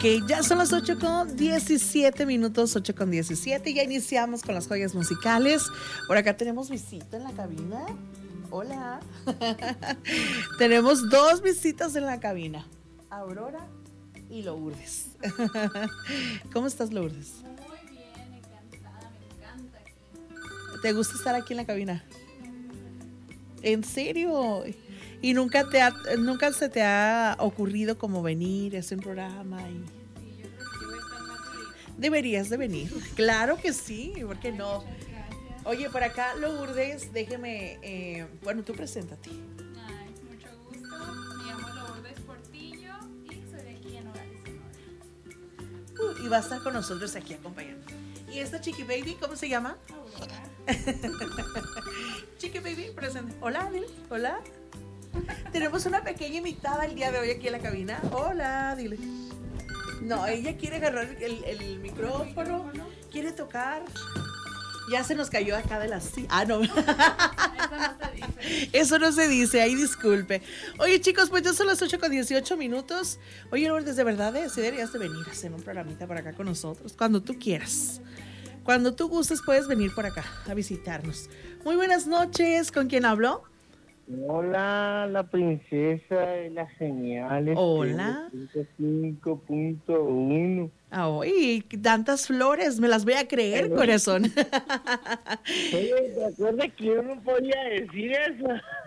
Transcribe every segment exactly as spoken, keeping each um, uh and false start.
Ok, ya son las ocho con diecisiete minutos, ocho con diecisiete. Ya iniciamos con las joyas musicales. Por acá tenemos visita en la cabina. Hola. Tenemos dos visitas en la cabina. Aurora y Lourdes. ¿Cómo estás, Lourdes? Muy bien, encantada, me encanta aquí. ¿Te gusta estar aquí en la cabina? ¿En serio? ¿Y nunca te ha, nunca se te ha ocurrido como venir a hacer un programa? Y... Sí, yo creo que sí voy a estar más seguido. Deberías de venir. Claro que sí, ¿por qué no? Muchas gracias. Oye, por acá, Lourdes, déjeme, eh, bueno, tú preséntate. Ay, mucho gusto. Me llamo Lourdes Portillo y soy de aquí en Nogales, Sonora. Uh, y va a estar con nosotros aquí acompañando. ¿Y esta Chiqui Baby, cómo se llama? Aurora. Chiqui Baby, presente. Hola, dile. Hola. Tenemos una pequeña invitada el día de hoy aquí en la cabina. Hola, dile. No, ella quiere agarrar el, el micrófono, quiere tocar. Ya se nos cayó acá de la silla. Ah, no. Eso no se dice. Eso no se dice, ahí disculpe. Oye, chicos, pues ya son las ocho con dieciocho minutos. Oye, Lourdes, de verdad, ¿eh? Sí deberías de venir a hacer un programita por acá con nosotros, cuando tú quieras. Cuando tú gustes, puedes venir por acá a visitarnos. Muy buenas noches, ¿con quién habló? Hola, la princesa de las señales. Hola. ciento cinco punto uno. Ay, tantas flores, me las voy a creer, corazón. Oye, ¿te acuerdas que yo no podía decir eso?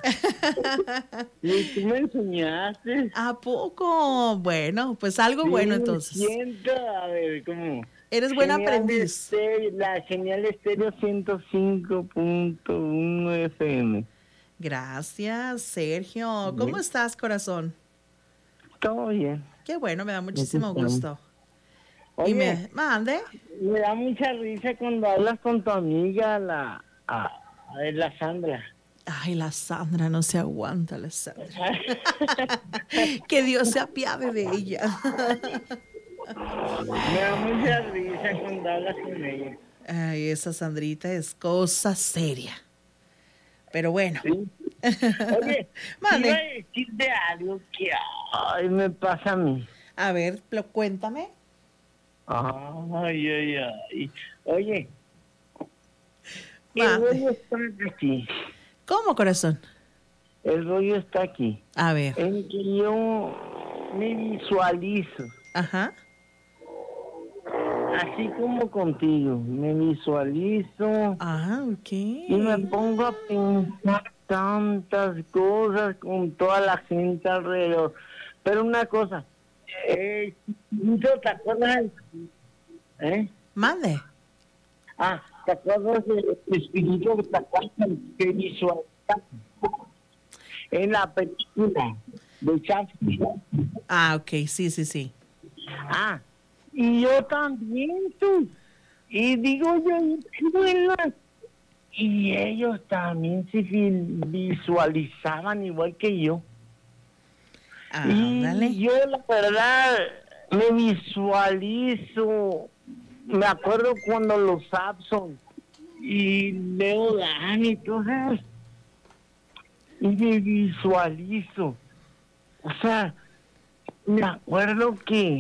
Y tú me enseñaste. ¿A poco? Bueno, pues algo Sí, bueno entonces. Siento, a ver, ¿cómo? Eres buen Señal aprendiz. estéreo, la señal estéreo ciento cinco punto uno F M. Gracias, Sergio. ¿Cómo Bien. estás, corazón? Todo bien. Qué bueno, me da muchísimo Aquí estamos. gusto. Oye, Y me mande. me da mucha risa cuando hablas con tu amiga, la, a, a ver, la Sandra. Ay, la Sandra, no se aguanta, la Sandra. Que Dios se apiade de ella. Me da mucha risa cuando hablas con ella. Ay, esa Sandrita es cosa seria. Pero bueno. ¿Sí? Oye, Mande. iba a decirte algo que ay, me pasa a mí. A ver, lo- cuéntame. Ay, ay, ay. Oye, el Mande. rollo está aquí. ¿Cómo, corazón? El rollo está aquí. A ver. En que yo me visualizo, Ajá. así como contigo. Me visualizo Ah, ok. y me pongo a pensar tantas cosas con toda la gente alrededor. Pero una cosa, eh, ¿tú te acuerdas? ¿Eh? Mande. Ah, ¿te acuerdas del espíritu que te acuerdas que visualizaste en la película de Chaplin? Ah, ok, sí, sí, sí. Ah, y yo también, tú. Y digo yo, qué buena. Y ellos también se vi- visualizaban igual que yo. Ándale. Y yo, la verdad, me visualizo. Me acuerdo cuando los Sapson y Leo Dan y todo eso. Y me visualizo. O sea, me acuerdo que.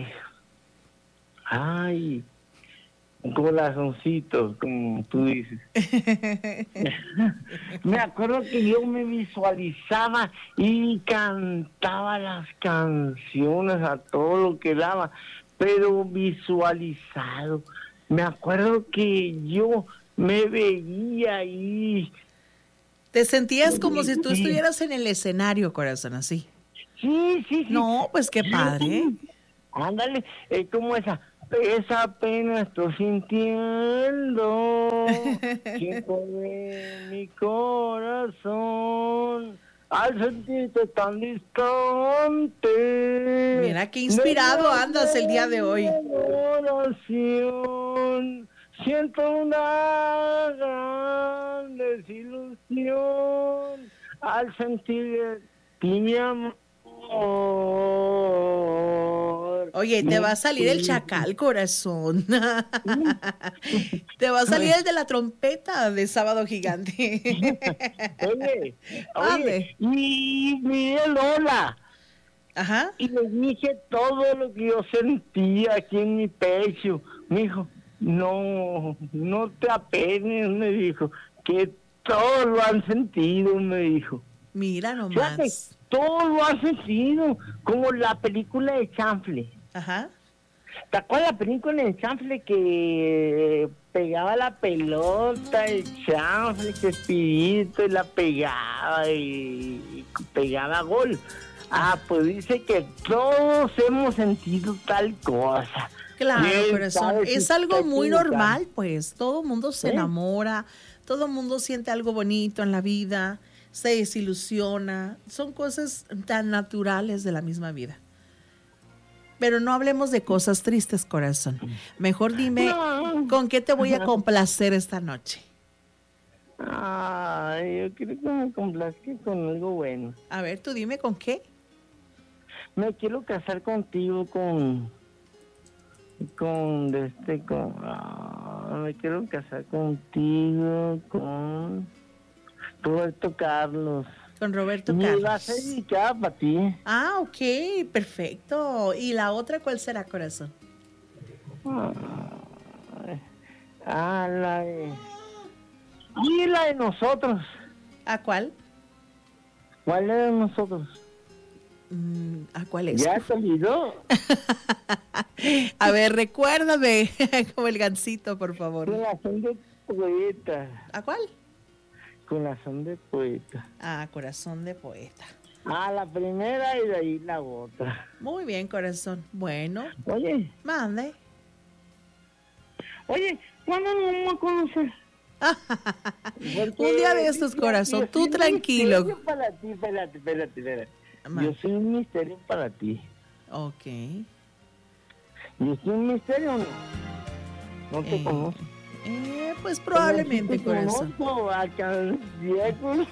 Ay, corazoncitos, como tú dices. Me acuerdo que yo me visualizaba y cantaba las canciones a todo lo que daba, pero visualizado. Me acuerdo que yo me veía ahí. Te sentías como si tú estuvieras en el escenario, corazón, así. Sí, sí, sí. No, pues qué padre. Ándale, es como esa. Esa pena estoy sintiendo, siento de mi corazón, al sentirte tan distante. Mira qué inspirado andas el día de hoy. Oración, siento una gran desilusión al sentir ti, mi amor. Oye, te va a salir el chacal, corazón. Te va a salir el de la trompeta de Sábado Gigante. Oye, Mande. oye, y Miguel, hola. Ajá. Y le dije todo lo que yo sentía aquí en mi pecho. Me dijo, no, no te apenes, me dijo, que todos lo han sentido, me dijo. Mira Fíjate, nomás. todos lo han sentido, como la película de Chanfle. Ajá. ¿Te acuerdas la película de Chanfle que pegaba la pelota, el Chanfle, que Espirito, y la pegaba y, y pegaba gol? Ah, pues dice que todos hemos sentido tal cosa. Claro, ¿Quién corazón. sabe si Es algo usted muy tiene normal, pues. Todo el mundo se ¿Eh? enamora, todo el mundo siente algo bonito en la vida, se desilusiona. Son cosas tan naturales de la misma vida. Pero no hablemos de cosas tristes, corazón. Mejor dime, No. ¿con qué te voy a complacer esta noche? Ay, yo quiero que me complazca con algo bueno. A ver, tú dime con qué. Me quiero casar contigo con... Con este... Con, ah, me quiero casar contigo con... Roberto Carlos. Con Roberto Y Carlos. va a ser dedicada para ti. Ah, ok, perfecto. ¿Y la otra cuál será, corazón? Ay, ah, la de... Y la de nosotros. ¿A cuál? ¿Cuál es de nosotros? Mm, ¿A cuál es? ¿Ya te olvidó? A ver, recuérdame, como el gansito, por favor. Corazón de poeta. ¿A cuál? Corazón de poeta. Ah, corazón de poeta. Ah, la primera y de ahí la otra. Muy bien, corazón. Bueno, Oye, mande. oye, ¿cuándo nos vamos a conocer? Porque Un día de estos, yo- corazón, yo tú soy un tranquilo. misterio para ti, espérate, espérate, espérate. Ma- Yo soy un misterio para ti. Ok. ¿Yo soy un misterio o no? No te Eh, conozco. eh, pues probablemente, Pero sí te corazón. conozco, acá, Diego.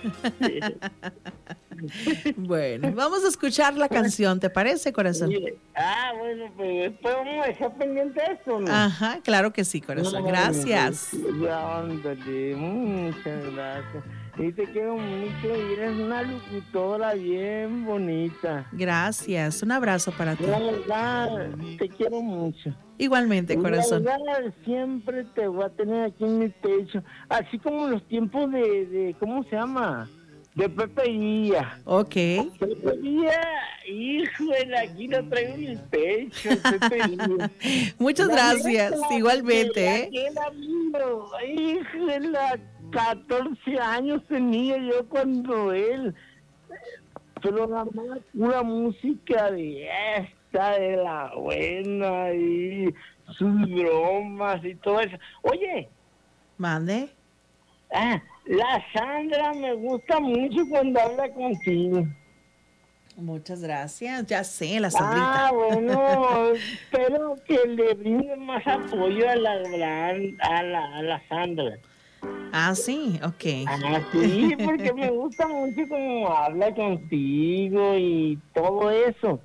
Bueno, vamos a escuchar la canción, ¿te parece, corazón? Oye, ah, bueno, pues después vamos a dejar pendiente esto, ¿no? Ajá, claro que sí, corazón. No, Gracias. pues, ya, ándale, muchas gracias. Y te quiero mucho y eres una locutora bien bonita. Gracias. Un abrazo para ti. La verdad, te quiero mucho. Igualmente, Y corazón. La verdad, siempre te voy a tener aquí en mi pecho. Así como los tiempos de, de ¿cómo se llama? De Pepe Guía. Ok. Pepe Guía, híjole, aquí lo traigo en mi pecho, Pepe Guía. Muchas La gracias. neta, Igualmente, ¿eh? Aquí era mío, híjole, catorce años tenía yo cuando él programaba pura música de esta, de la buena, y sus bromas y todo eso. Oye, Mande. ah, la Sandra me gusta mucho cuando habla contigo. Muchas gracias. Ya sé, la Sandrita. Ah, bueno, espero que le brinde más apoyo a la gran, a la, a la Sandra. Ah, sí, ok. Ah, sí, porque me gusta mucho cómo habla contigo y todo eso.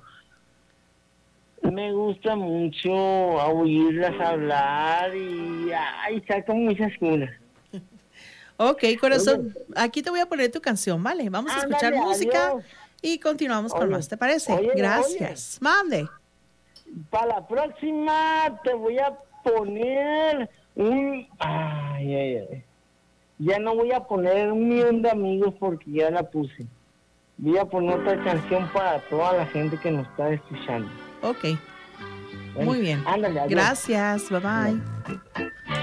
Me gusta mucho oírlas hablar y ay, saco muchas cosas. Ok, corazón. Aquí te voy a poner tu canción, ¿vale? Vamos a escuchar Ándale, música adiós. y continuamos con Oye, más. ¿Te parece? oye, Gracias. Mande. Para la próxima te voy a poner un... Ay, ay, ay. Ya no voy a poner un millón de amigos porque ya la puse. Voy a poner otra canción para toda la gente que nos está escuchando. Ok. Bueno, Muy bien. Ándale, adiós. Gracias. Bye bye.